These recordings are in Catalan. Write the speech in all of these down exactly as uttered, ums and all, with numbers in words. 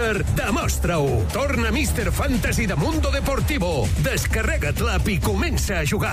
Mister, demostra-ho. Torna Mister Fantasy de Mundo Deportivo. Descarrega't l'app i comença a jugar.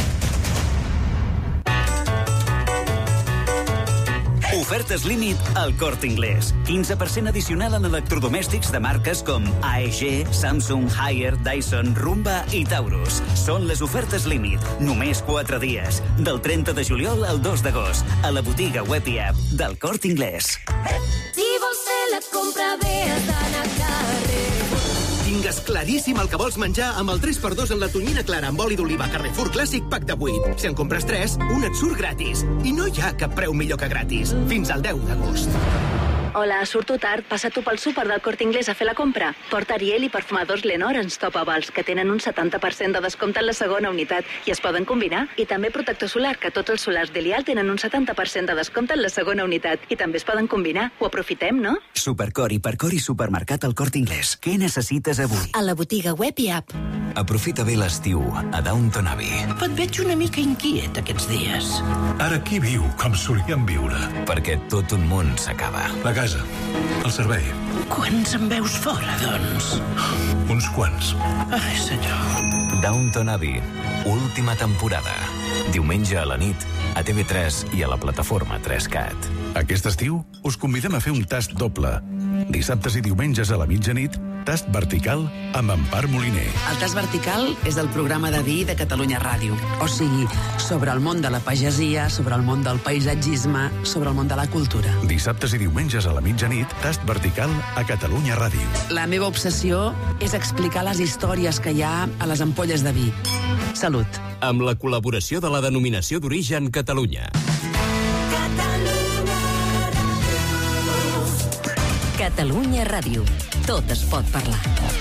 Ofertes límit al Corte Inglés. quinze per cent addicional en electrodomèstics de marques com A E G, Samsung, Haier, Dyson, Rumba i Taurus. Són les ofertes límit. Només quatre dies. Del trenta de juliol al dos d'agost. A la botiga web i app del Corte Inglés. Si vols fer la compra bé, has d'anar a carrer. Tingues claríssim el que vols menjar amb el tres per dos en la tonyina clara amb oli d'oliva Carrefour Clàssic pack de vuit. Si en compres tres, un et surt gratis. I no hi ha cap preu millor que gratis. Fins al deu d'agost. Hola, surto tard. Passa tu pel súper del Corte Inglés a fer la compra. Porta Ariel i perfumadors Lenor Unstopables, que tenen un setanta per cent de descompte en la segona unitat i es poden combinar. I també protector solar, que tots els solars d'Elial tenen un setanta per cent de descompte en la segona unitat i també es poden combinar. Ho aprofitem, no? Supercor, Hipercor i Supermercat al Corte Inglés. Què necessites avui? A la botiga web i app. Aprofita bé l'estiu a Downton Abbey. Et veig una mica inquiet aquests dies. Ara qui viu com solíem viure? Perquè tot un món s'acaba. La casa, el servei. Quants en veus fora, doncs? Uns quants. Ai, senyor. Downton Abbey, última temporada. Diumenge a la nit, a T V tres i a la plataforma tres cat. Aquest estiu us convidem a fer un tast doble. Dissabtes i diumenges a la mitjanit, tast vertical amb Empar Moliner. El tast vertical és del programa de vi de Catalunya Ràdio. O sigui, sobre el món de la pagesia, sobre el món del paisatgisme, sobre el món de la cultura. Dissabtes i diumenges a la mitjanit, tast vertical a Catalunya Ràdio. La meva obsessió és explicar les històries que hi ha a les ampolles de vi. Salut. Amb la col·laboració de la Denominació d'Origen Catalunya. Catalunya Ràdio. Tot es pot parlar.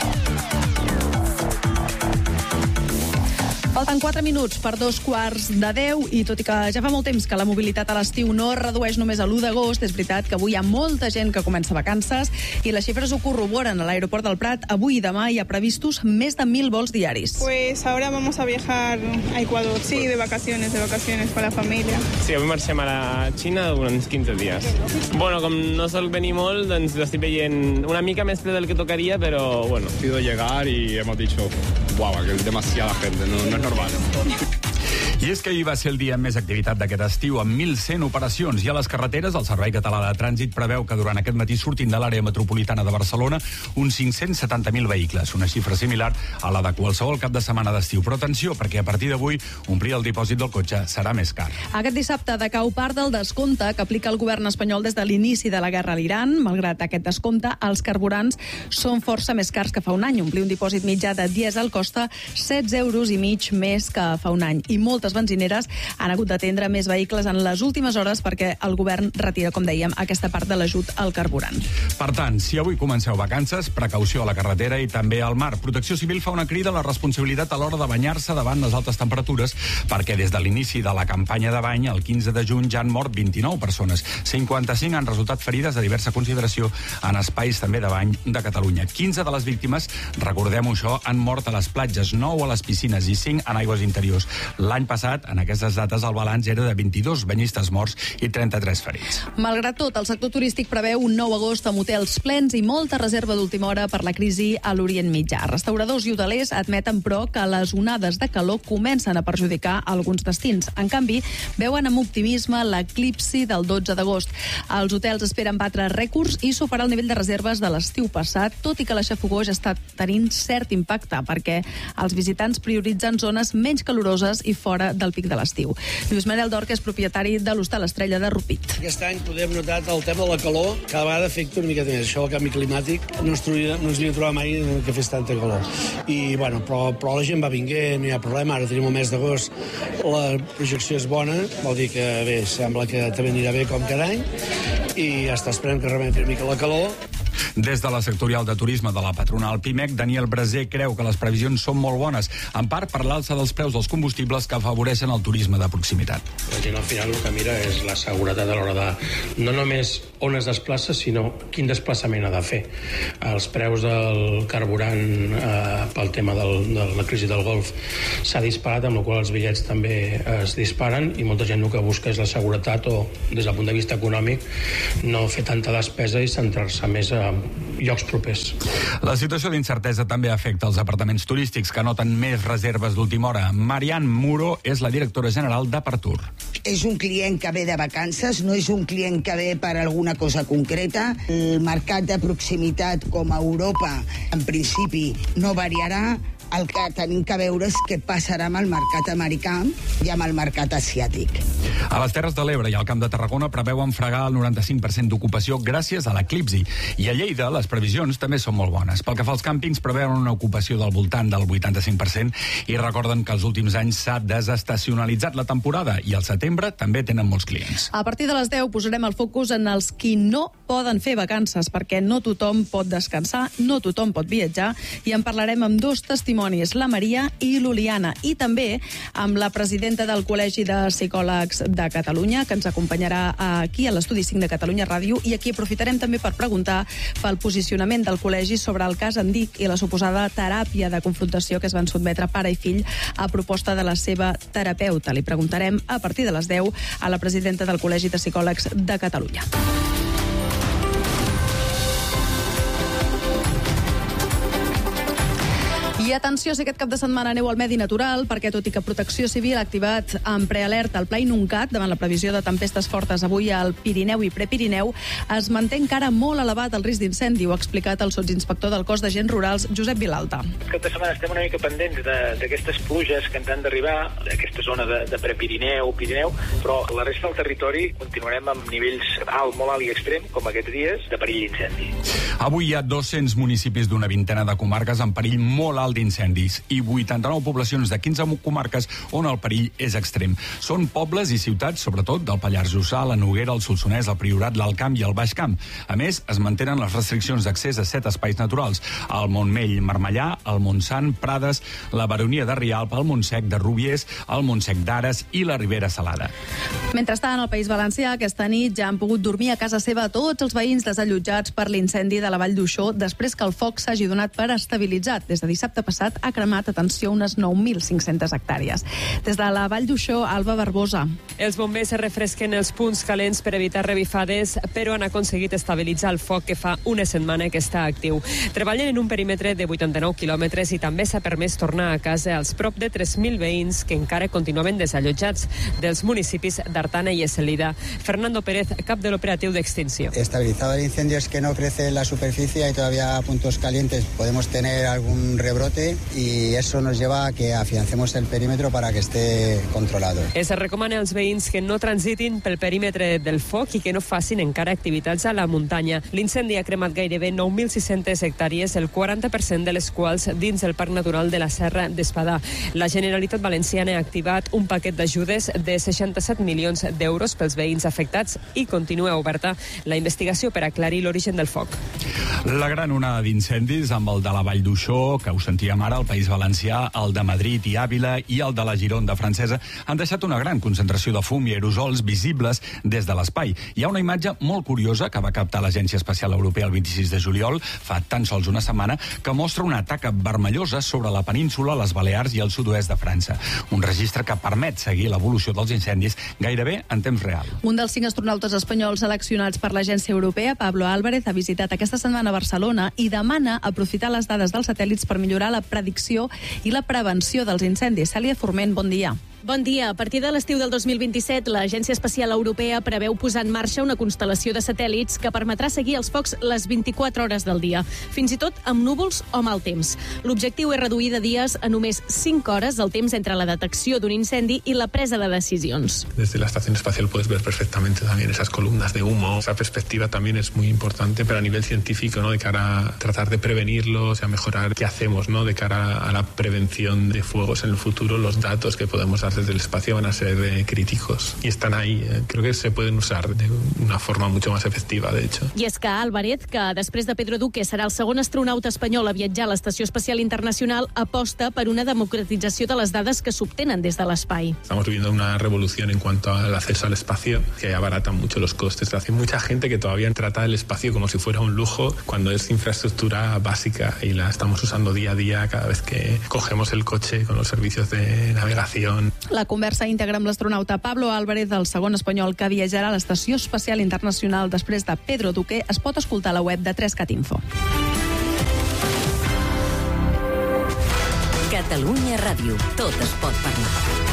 Falten quatre minuts per dos quarts de deu i tot i que ja fa molt temps que la mobilitat a l'estiu no es redueix només a l'u d'agost, és veritat que avui hi ha molta gent que comença vacances i les xifres ho corroboren. A l'aeroport del Prat avui i demà hi ha previstos més de mil vols diaris. Pues ahora vamos a viajar a Ecuador, sí, de vacaciones, de vacaciones con la familia. Sí, avui marxem a la Xina durant quinze dies. Bueno, com no sol venir molt, doncs l'estic veient una mica més ple del que tocaria, però bueno. Ha sido llegar y hemos dicho, guau, que es demasiada gente, no, no es normal. I és que ahir va ser el dia amb més activitat d'aquest estiu, amb mil cent operacions. I a les carreteres, el Servei Català de Trànsit preveu que durant aquest matí surtin de l'àrea metropolitana de Barcelona uns cinc-cents setanta mil vehicles, una xifra similar a la de qualsevol cap de setmana d'estiu. Però atenció, perquè a partir d'avui omplir el dipòsit del cotxe serà més car. Aquest dissabte decau part del descompte que aplica el govern espanyol des de l'inici de la guerra a l'Iran. Malgrat aquest descompte, els carburants són força més cars que fa un any. Omplir un dipòsit mitjà de dièsel costa setze euros i mig més que fa un any. I moltes benzineres han hagut d'atendre més vehicles en les últimes hores perquè el govern retira, com dèiem, aquesta part de l'ajut al carburant. Per tant, si avui comenceu vacances, precaució a la carretera i també al mar. Protecció Civil fa una crida a la responsabilitat a l'hora de banyar-se davant les altes temperatures, perquè des de l'inici de la campanya de bany, el quinze de juny, ja han mort vint-i-nou persones. cinquanta-cinc han resultat ferides de diversa consideració en espais també de bany de Catalunya. quinze de les víctimes, recordem-ho això, han mort a les platges, nou a les piscines i cinc en aigües interiors. L'any passat, en aquestes dates, el balanç era de vint-i-dos banyistes morts i trenta-tres ferits. Malgrat tot, el sector turístic preveu un nou agost amb hotels plens i molta reserva d'última hora per la crisi a l'Orient Mitjà. Restauradors i hotelers admeten, però, que les onades de calor comencen a perjudicar alguns destins. En canvi, veuen amb optimisme l'eclipsi del dotze d'agost. Els hotels esperen batre rècords i superar el nivell de reserves de l'estiu passat, tot i que la xafogor ja està tenint cert impacte, perquè els visitants prioritzen zones menys caloroses i fora del pic de l'estiu. Lluís Manel Dorca és propietari de l'Hostal Estrella de Rupit. Aquest any podem notar el tema de la calor, cada vegada afecta una mica més. Això del canvi climàtic no ens trobia, no ens havia trobat mai que fes tanta calor. I, bueno, però, però la gent va vinguent, no hi ha problema. Ara tenim el mes d'agost, la projecció és bona, vol dir que, bé, sembla que també anirà bé com cada any, i està esperant que remeti una mica la calor. Des de la sectorial de turisme de la patronal Pimec, Daniel Braser creu que les previsions són molt bones, en part per l'alça dels preus dels combustibles que afavoreixen el turisme de proximitat. La gent al final el que mira és la seguretat a l'hora de no només on es desplaça, sinó quin desplaçament ha de fer. Els preus del carburant eh, pel tema del, de la crisi del Golf s'ha disparat, amb la qual els bitllets també es disparen, i molta gent el que busca és la seguretat o, des del punt de vista econòmic, no fer tanta despesa i centrar-se més a a llocs propers. La situació d'incertesa també afecta els apartaments turístics, que noten més reserves d'última hora. Marian Muro és la directora general d'Apertur. És un client que ve de vacances, no és un client que ve per alguna cosa concreta. El mercat de proximitat, com a Europa, en principi no variarà. El que tenim que veure és què passarà amb el mercat americà i amb el mercat asiàtic. A les Terres de l'Ebre i al Camp de Tarragona preveuen fregar el noranta-cinc per cent d'ocupació gràcies a l'eclipsi. I a Lleida les previsions també són molt bones. Pel que fa als càmpings, preveuen una ocupació del voltant del vuitanta-cinc per cent i recorden que els últims anys s'ha desestacionalitzat la temporada i al setembre també tenen molts clients. A partir de les deu posarem el focus en els qui no poden fer vacances, perquè no tothom pot descansar, no tothom pot viatjar, i en parlarem amb dos testimonis, la Maria i l'Oliana, i també amb la presidenta del Col·legi de Psicòlegs de Catalunya, que ens acompanyarà aquí a l'Estudi cinc de Catalunya Ràdio, i aquí aprofitarem també per preguntar pel posicionament del col·legi sobre el cas Andic i la suposada teràpia de confrontació que es van sotmetre pare i fill a proposta de la seva terapeuta. Li preguntarem a partir de les deu a la presidenta del Col·legi de Psicòlegs de Catalunya. I atenció, si aquest cap de setmana aneu al medi natural, perquè tot i que Protecció Civil ha activat en prealerta el Pla Inuncat davant la previsió de tempestes fortes avui al Pirineu i Prepirineu, es manté encara molt elevat el risc d'incendi, ho ha explicat el sotsinspector del Cos d'Agents Rurals, Josep Vilalta. Aquest cap de setmana estem una mica pendents d'aquestes pluges que ens han d'arribar, d'aquesta zona de, de Prepirineu, Pirineu, però la resta del territori continuarem amb nivells alt, molt alt i extrem, com aquests dies, de perill d'incendi. Avui hi ha dos-cents municipis d'una vintena de comarques en perill molt alt d'incendis i vuitanta-nou poblacions de quinze comarques on el perill és extrem. Són pobles i ciutats, sobretot, del Pallars Jussà, la Noguera, el Solsonès, el Priorat, l'Alt Camp i el Baix Camp. A més, es mantenen les restriccions d'accés a set espais naturals: el Montmell, Marmellà, el Montsant, Prades, la Baronia de Rialp, el Montsec de Rubiers, el Montsec d'Ares i la Ribera Salada. Mentrestant, al País Valencià, aquesta nit ja han pogut dormir a casa seva tots els veïns desallotjats per l'incendi de la Vall d'Uixó després que el foc s'hagi donat per estabilitzat. Des de dissabte passat ha cremat, atenció, unes nou mil cinc-centes hectàrees. Des de la Vall d'Uixó, Alba Barbosa. Els bombers refresquen els punts calents per evitar revifades, però han aconseguit estabilitzar el foc que fa una setmana que està actiu. Treballen en un perímetre de vuitanta-nou quilòmetres i també s'ha permès tornar a casa als prop de tres mil veïns que encara continuaven desallotjats dels municipis d'Artana i Eslida. Fernando Pérez, cap de l'operatiu d'extinció. Estabilizado el incendio es que no crece la superficie y todavía a puntos calientes podemos tener algún rebrote y eso nos lleva a que afiancemos el perímetro para que esté controlado. Es recomana als veïns que no transitin pel perímetre del foc i que no facin encara activitats a la muntanya. L'incendi ha cremat gairebé nou mil sis-centes hectàrees, el quaranta per cent de les quals dins el Parc Natural de la Serra d'Espadà. La Generalitat Valenciana ha activat un paquet d'ajudes de seixanta-set milions d'euros pels veïns afectats i continua oberta la investigació per aclarir l'origen del foc. La gran onada d'incendis amb el de la Vall d'Uixó, que ho sentíem ara, al País Valencià, el de Madrid i Àvila i el de la Gironda francesa, han deixat una gran concentració de fum i aerosols visibles des de l'espai. Hi ha una imatge molt curiosa que va captar l'Agència Espacial Europea el vint-i-sis de juliol, fa tan sols una setmana, que mostra una taca vermellosa sobre la península, les Balears i el sud-oest de França. Un registre que permet seguir l'evolució dels incendis gairebé en temps real. Un dels cinc astronautes espanyols seleccionats per l'Agència Europea, Pablo Álvarez, ha visitat aquesta setmana a Barcelona i demana aprofitar les dades dels satèl·lits per millorar la predicció i la prevenció dels incendis. Cèlia Forment, bon dia. Bon dia. A partir de l'estiu del dos mil vint-i-set, l'Agència Espacial Europea preveu posar en marxa una constel·lació de satèl·lits que permetrà seguir els focs les vint-i-quatre hores del dia, fins i tot amb núvols o mal temps. L'objectiu és reduir de dies a només cinc hores el temps entre la detecció d'un incendi i la presa de decisions. Desde la estación espacial puedes ver perfectamente también esas columnas de humo. Esa perspectiva también es muy importante, pero a nivel científico, ¿no? De cara a tratar de prevenirlos, a mejorar qué hacemos, ¿no? De cara a la prevención de fuegos en el futuro, los datos que podemos dar desde el espacio van a ser eh, críticos y están ahí. Eh. Creo que se pueden usar de una forma mucho más efectiva, de hecho. I és que Álvarez, que després de Pedro Duque serà el segon astronauta espanyol a viatjar a l'Estació Espacial Internacional, aposta per una democratització de les dades que s'obtenen des de l'espai. Estamos viviendo una revolución en cuanto al acceso al espacio, que abaratan mucho los costes. Hay mucha gente que todavía trata el espacio como si fuera un lujo, cuando es infraestructura básica y la estamos usando día a día cada vez que cogemos el coche con los servicios de navegación. La conversa íntegra amb l'astronauta Pablo Álvarez, el segon espanyol que viatjarà a l'Estació Espacial Internacional després de Pedro Duque, es pot escoltar a la web de tres cat info. Catalunya Ràdio. Tot es pot parlar.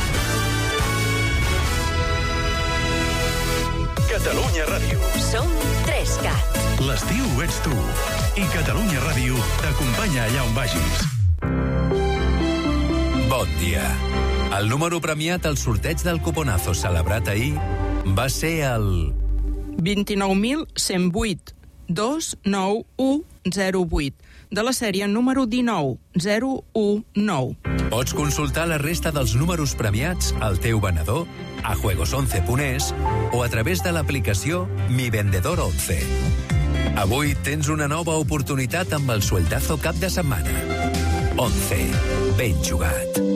Catalunya Ràdio. Som tres cat. L'estiu ets tu. I Catalunya Ràdio t'acompanya allà on vagis. Bon dia. El número premiat al sorteig del cuponazo celebrat ahir va ser el... vint-i-nou mil cent vuit dos nou u zero vuit, de la sèrie número dinou zero u nou. Pots consultar la resta dels números premiats al teu venedor, a juegos once punt es o a través de l'aplicació Mi Vendedor once. Avui tens una nova oportunitat amb el sueldazo cap de setmana. once. Ben jugat.